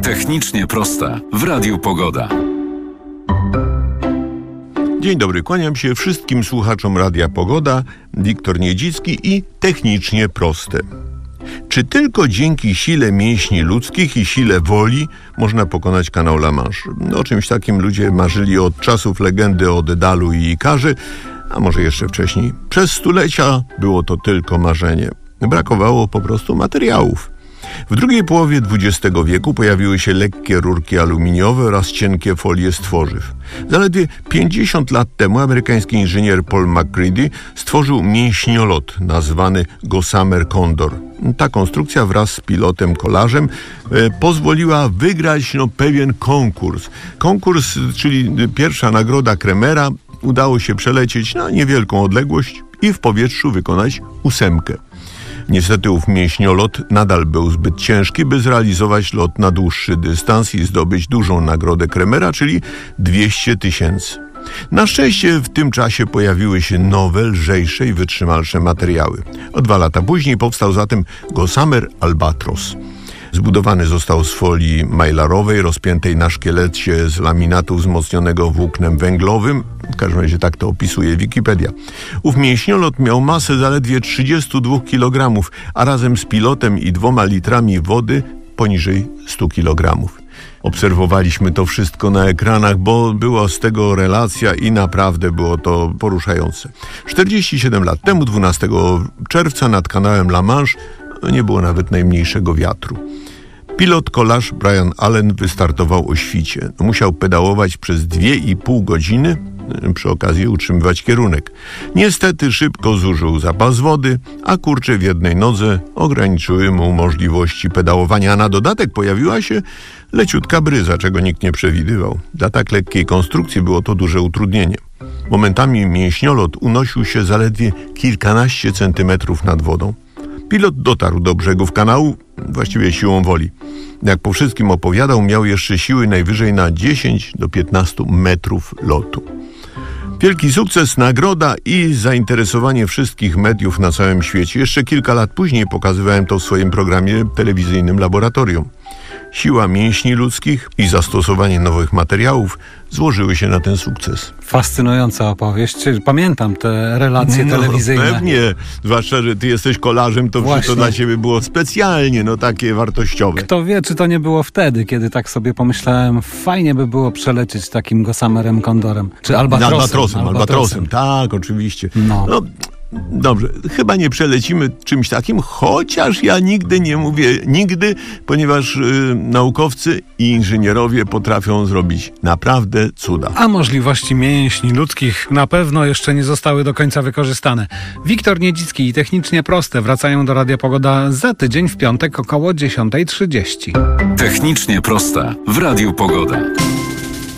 Technicznie proste w Radiu Pogoda. Dzień dobry, kłaniam się wszystkim słuchaczom Radia Pogoda, Wiktor Niedzicki i Technicznie proste. Czy tylko dzięki sile mięśni ludzkich i sile woli można pokonać kanał La Manche? O czymś takim ludzie marzyli od czasów legendy o Dedalu i Ikarze, a może jeszcze wcześniej. Przez stulecia było to tylko marzenie. Brakowało po prostu materiałów. W drugiej połowie XX wieku pojawiły się lekkie rurki aluminiowe oraz cienkie folie z tworzyw. Zaledwie 50 lat temu amerykański inżynier Paul MacCready stworzył mięśniolot nazwany Gossamer Condor. Ta konstrukcja wraz z pilotem kolarzem pozwoliła wygrać pewien konkurs. Konkurs, czyli pierwsza nagroda Kremera, udało się przelecieć na niewielką odległość i w powietrzu wykonać 8. Niestety ów mięśniolot nadal był zbyt ciężki, by zrealizować lot na dłuższy dystans i zdobyć dużą nagrodę Kremera, czyli 200 000. Na szczęście w tym czasie pojawiły się nowe, lżejsze i wytrzymalsze materiały. O 2 lata później powstał zatem Gossamer Albatros. Zbudowany został z folii mylarowej rozpiętej na szkielecie z laminatu wzmocnionego włóknem węglowym. W każdym razie tak to opisuje Wikipedia. Ów mięśniolot miał masę zaledwie 32 kg, a razem z pilotem i 2 litrami wody poniżej 100 kg. Obserwowaliśmy to wszystko na ekranach, bo była z tego relacja i naprawdę było to poruszające. 47 lat temu, 12 czerwca nad kanałem La Manche nie było nawet najmniejszego wiatru. Pilot kolarz Brian Allen wystartował o świcie. Musiał pedałować przez 2,5 godziny, przy okazji utrzymywać kierunek. Niestety szybko zużył zapas wody, a kurcze w jednej nodze ograniczyły mu możliwości pedałowania, a na dodatek pojawiła się leciutka bryza, czego nikt nie przewidywał. Dla tak lekkiej konstrukcji było to duże utrudnienie. Momentami mięśniolot unosił się zaledwie kilkanaście centymetrów nad wodą. Pilot dotarł do brzegów kanału, właściwie siłą woli. Jak po wszystkim opowiadał, miał jeszcze siły najwyżej na 10 do 15 metrów lotu. Wielki sukces, nagroda i zainteresowanie wszystkich mediów na całym świecie. Jeszcze kilka lat później pokazywałem to w swoim programie telewizyjnym Laboratorium. Siła mięśni ludzkich i zastosowanie nowych materiałów złożyły się na ten sukces. Fascynująca opowieść. Pamiętam te relacje telewizyjne. Pewnie, zwłaszcza, że ty jesteś kolarzem, to wszystko dla ciebie było specjalnie, takie wartościowe. Kto wie, czy to nie było wtedy, kiedy tak sobie pomyślałem, fajnie by było przelecieć takim Gossamerem Condorem, czy Albatrosem. Tak, oczywiście. Dobrze, chyba nie przelecimy czymś takim, chociaż ja nigdy nie mówię nigdy, ponieważ naukowcy i inżynierowie potrafią zrobić naprawdę cuda. A możliwości mięśni ludzkich na pewno jeszcze nie zostały do końca wykorzystane. Wiktor Niedzicki i Technicznie proste wracają do Radia Pogoda za tydzień w piątek około 10:30. Technicznie proste w Radiu Pogoda.